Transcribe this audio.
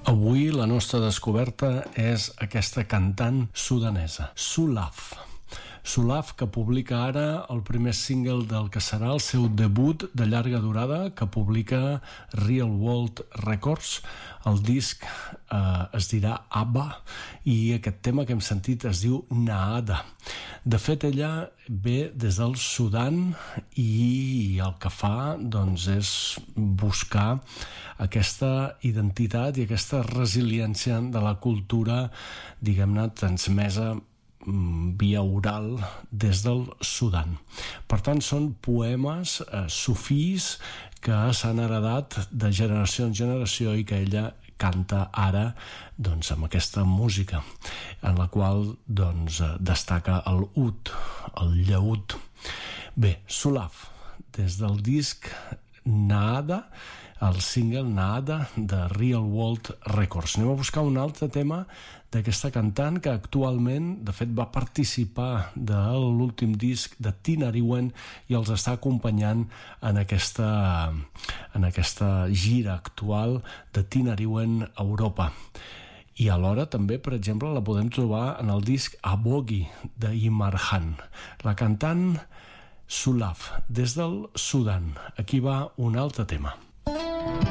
Avui la nostra descoberta és aquesta cantant sudanesa, Sulaf. Sulaf, que publica ara el primer single del que serà el seu debut de llarga durada, que publica Real World Records. El disc es dirà Abba i aquest tema que hem sentit es diu Naada. De fet, ella ve des del Sudan i el que fa doncs, és buscar aquesta identitat i aquesta resiliència de la cultura, diguem-ne, transmesa via oral des del Sudan. Per tant, són poemes sufís que s'han heredat de generació en generació i que ella canta ara doncs, amb aquesta música en la qual doncs, destaca el ud, el llaüt. Bé, Sulaf, des del disc Naada, el single Naada de Real World Records. Anem a buscar un altre tema d'aquesta cantant que actualment, de fet, va participar de l'últim disc de Tinariwen i els està acompanyant en aquesta gira actual de Tinariwen a Europa. I alhora també, per exemple, la podem trobar en el disc Abogi d'Imarhan. La cantant Sulaf, des del Sudan. Aquí va un altre tema.